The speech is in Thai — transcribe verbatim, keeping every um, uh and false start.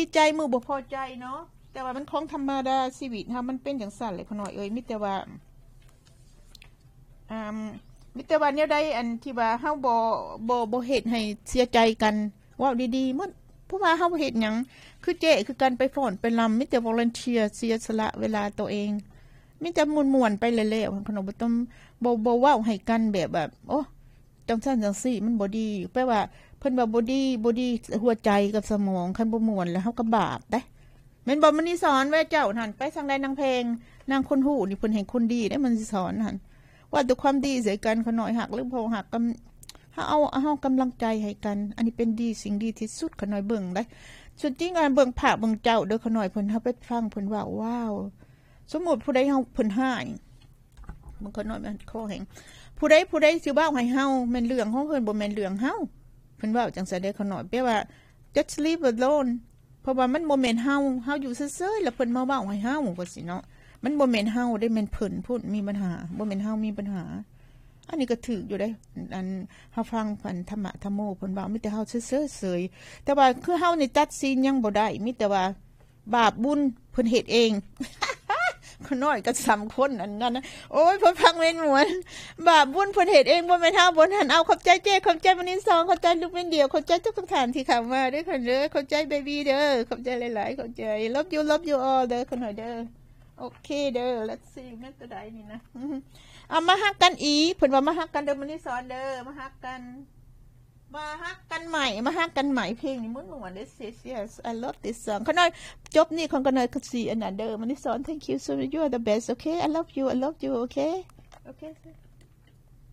ใจมือบ่พอใจเนาะแต่ว่ามันของธรรมดาชีวิตเฮามันเป็นจังซั่นเลยขน่อยเอ้ยมีแต่ว่าอ่ามิตรวันเนี่ยได้อันที่ว่าเฮาบ่บ่บ่เฮ็ดให้เสียใจกันว่าดีๆมื้อผู้ว่าเฮาเฮ็ดหยังคือเจ้คือกันไปฟ้อนไปรำมิแต่วอลันเทียร์เสียสละเวลาตัวเองมิแต่ม่วนๆไปแล้วๆขนมบ่ต้องบ่บ่เว้าให้กันแบบแบบโอ้จังซั่นจังซี่มันบ่ดีแปลว่าเพิ่นว่าบ่ดีบ่ดีหัวใจกับสมองคันบ่ม่วนแล้วเฮาก็บาปเด้แม่นบ่มันนี่สอนไว้เจ้าหั่นไปทางใดนางเพลงนางคนหูนี่เพิ่นให้คนดีได้มันสิสอนหั่นว่าด้วยความดีใส่กันขน่อยหักหรือพอหักกันเฮาเอาเฮากำลังใจให้กันอันนี้เป็นดีสิ่งดีที่สุดขน่อยเบิ่งได้ส่วนจริงอ่ะเบิ่งภาพเบิ่งเจ้าเด้อขน่อยเพิ่นเฮาไปฟังเพิ่นว่าว้าวสมมุติผู้ใดเฮาเพิ่นหายมันขน่อยมันคอแห้งผู้ใดผู้ใดสิเว้าให้เฮาแม่นเรื่องของเพิ่นบ่แม่นเรื่องเฮาเพิ่นเว้าจังซั่นเด้อขน่อยแปลว่า just leave alone เพราะว่ามันบ่แม่นเฮาเฮาอยู่ซื่อๆแล้วเพิ่นมาเว้าให้เฮาว่าสิเนาะมันบ่แม่นเฮาได้แม่นเพิ่นพูดมีปัญหาบ่แม่นเฮามีปัญหาอันนี้ก็ถูกอยู่ได้อันเฮาฟังพันธรรมะธรรมโมเพิ่นว่ามีแต่เฮาซื่อๆเสยแต่ว่าคือเฮานี่ตัดสินยังบ่ได้มีแต่ว่าบาปบุญเพิ่นเฮ็ดเองคนน้อยก็สามคนอันนั้นนะโอ้ยเพิ่นฟังแม่นม่วนบาปบุญเพิ่นเฮ็ดเองบ่แม่นเฮาบ่ทันเอาขอบใจเจ้ขอบใจมื้อนี้สองขอบใจลูกเป็นเดียวขอบใจทุกท่านที่เข้ามาเด้อค่ะเด้อขอบใจเบบีเด้อขอบใจหลายๆขอบใจ love you love you all เด้อคนน้อยเด้อโอเคเด้อ let's see แม่ตัวใดนี่นะเอามาฮักกันอีเพิ่นว่ามาฮักกันเด้อมื้อนี้สอนเด้อมาฮักกันมาฮักกันใหม่มาฮักกันใหม่เพลงนี้ม่วนๆเด้อ yes yes I love this song คนน้อยจบนี่คนก็น้อยก็สิอันนั้นเด้อมื้อนี้สอน thank you so much you are the best okay I love you I love you okay okay